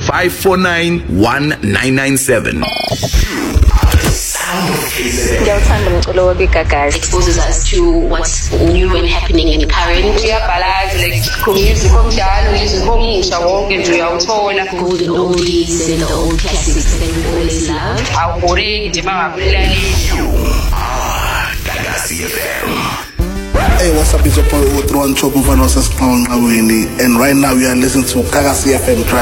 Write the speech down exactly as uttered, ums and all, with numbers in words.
five four nine one nine nine seven. Ngiyawuthanda umculo wabigagazi. Exposes us to what's new and happening in current. Uyabhalaza like music omdala, music omusha wonke nje uyawuthola. Golden oldies and the old classics that we always love. Awuboreki nje mangakulaleli. Gagasi F M. Hey, what's up? It's your boy Utron Chokumfano Sasqonqabweni, and right now we are listening to Gagasi F M.